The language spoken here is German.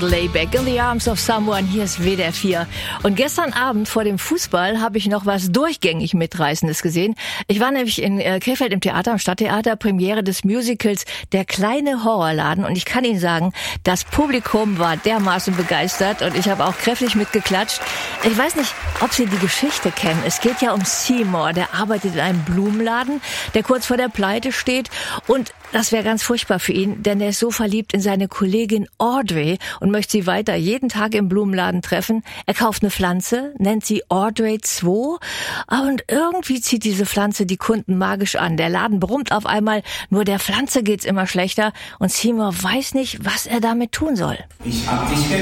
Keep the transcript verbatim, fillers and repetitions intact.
Layback in the Arms of Someone. Hier ist W D R vier. Und gestern Abend vor dem Fußball habe ich noch was durchgängig Mitreißendes gesehen. Ich war nämlich in äh, Krefeld im Theater, am Stadttheater, Premiere des Musicals Der kleine Horrorladen. Und ich kann Ihnen sagen, das Publikum war dermaßen begeistert und ich habe auch kräftig mitgeklatscht. Ich weiß nicht, ob Sie die Geschichte kennen. Es geht ja um Seymour, der arbeitet in einem Blumenladen, der kurz vor der Pleite steht. Und das wäre ganz furchtbar für ihn, denn er ist so verliebt in seine Kollegin Audrey und möchte sie weiter jeden Tag im Blumenladen treffen. Er kauft eine Pflanze, nennt sie Audrey zwei, und irgendwie zieht diese Pflanze die Kunden magisch an. Der Laden brummt auf einmal, nur der Pflanze geht's immer schlechter und Seymour weiß nicht, was er damit tun soll. Ich hab dich